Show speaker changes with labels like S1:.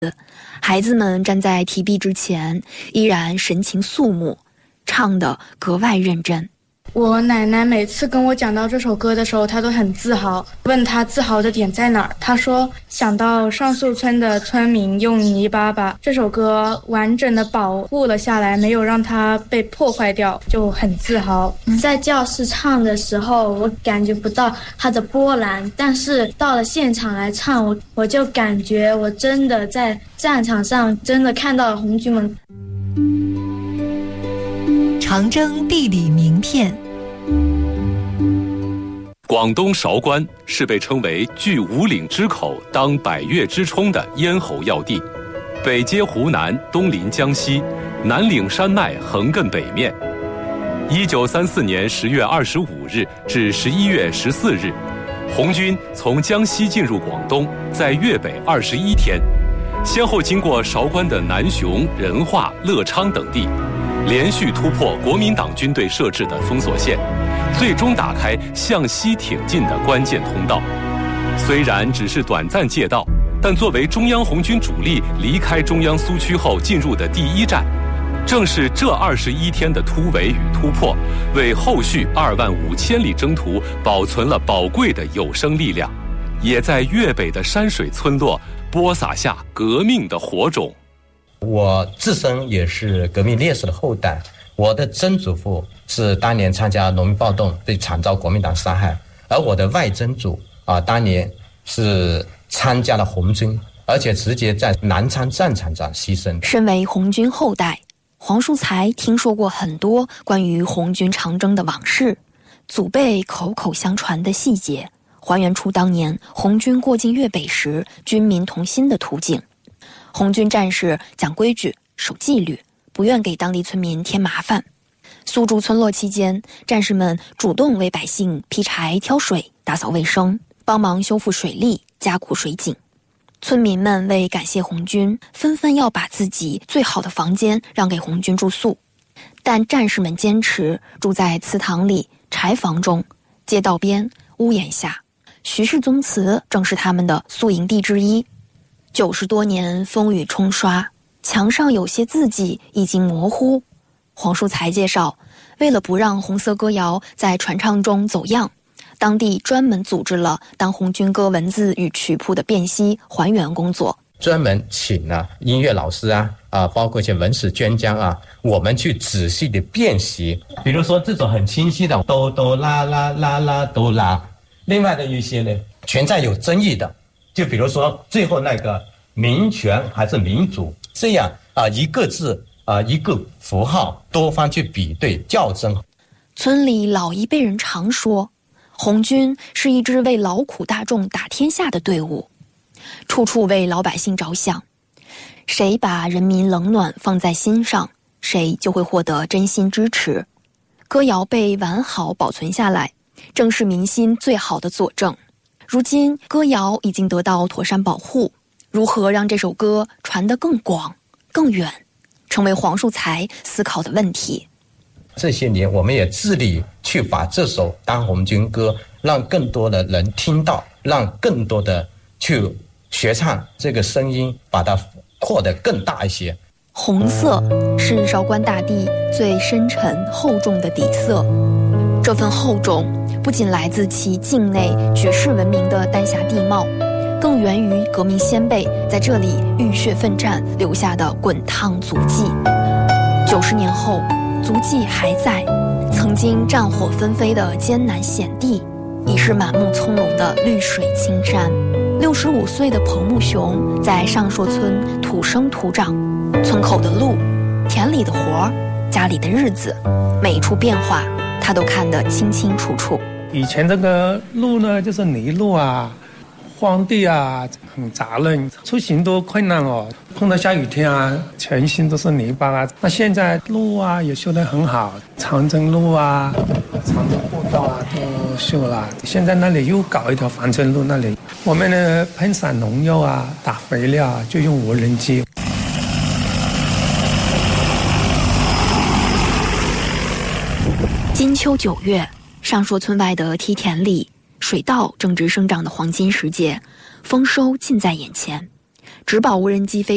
S1: 孩子们站在题壁之前，依然神情肃穆，唱得格外认真。
S2: 我奶奶每次跟我讲到这首歌的时候，她都很自豪，问她自豪的点在哪儿。她说想到上树村的村民用泥巴把这首歌完整的保护了下来，没有让它被破坏掉，就很自豪。
S3: 在教室唱的时候，我感觉不到它的波澜，但是到了现场来唱，我就感觉我真的在战场上真的看到了红军们。
S4: 长征地理名片。
S5: 广东韶关是被称为据五岭之口当百越之冲的咽喉要地，北接湖南，东临江西，南岭山脉横亘北面。1934年10月25日至11月14日，红军从江西进入广东，在粤北21天，先后经过韶关的南雄、仁化、乐昌等地，连续突破国民党军队设置的封锁线，最终打开向西挺进的关键通道。虽然只是短暂借道，但作为中央红军主力离开中央苏区后进入的第一站，正是这21天的突围与突破，为后续25000里征途保存了宝贵的有生力量，也在粤北的山水村落播撒下革命的火种。
S6: 我自身也是革命烈士的后代，我的曾祖父是当年参加农民暴动被惨遭国民党杀害，而我的外曾祖当年是参加了红军，而且直接在南昌战场上牺牲。
S1: 身为红军后代，黄树才听说过很多关于红军长征的往事，祖辈口口相传的细节，还原出当年红军过境粤北时军民同心的图景。红军战士讲规矩、守纪律，不愿给当地村民添麻烦。苏筑村落期间，战士们主动为百姓劈柴、挑水、打扫卫生，帮忙修复水利、加固水井。村民们为感谢红军，纷纷要把自己最好的房间让给红军住宿。但战士们坚持住在祠堂里、柴房中、街道边、屋檐下。徐氏宗祠正是他们的宿营地之一。90多年风雨冲刷，墙上有些字迹已经模糊。黄树才介绍，为了不让红色歌谣在传唱中走样，当地专门组织了当红军歌文字与曲谱的辨析还原工作，
S6: 专门请了音乐老师包括一些文史专家我们去仔细的辨析。比如说这种很清晰的哆哆啦啦啦啦哆啦，另外的一些呢存在有争议的，就比如说最后那个民权还是民主，这样一个字一个符号，多方去比对校正。
S1: 村里老一辈人常说，红军是一支为劳苦大众打天下的队伍，处处为老百姓着想。谁把人民冷暖放在心上，谁就会获得真心支持。歌谣被完好保存下来，正是民心最好的佐证。如今歌谣已经得到妥善保护，如何让这首歌传得更广更远，成为黄树才思考的问题。
S6: 这些年我们也致力去把这首当红军歌让更多的人听到，让更多的去学唱，这个声音把它扩得更大一些。
S1: 红色是韶关大地最深沉厚重的底色，这份厚重不仅来自其境内举世闻名的丹霞地貌，更源于革命先辈在这里浴血奋战留下的滚烫足迹。90年后，足迹还在，曾经战火纷飞的艰难险地，已是满目葱茏的绿水青山。65岁的彭木雄在上朔村土生土长，村口的路、田里的活、家里的日子，每一处变化他都看得清清楚楚。
S7: 以前这个路呢，就是泥路荒地很杂乱，出行都困难碰到下雨天全身都是泥巴那现在路也修得很好，长征路长征步道都修了。现在那里又搞一条防村路，那里我们呢喷洒农药打肥料就用无人机。
S1: 金秋9月，上朔村外的梯田里，水稻正值生长的黄金时节，丰收近在眼前，植保无人机飞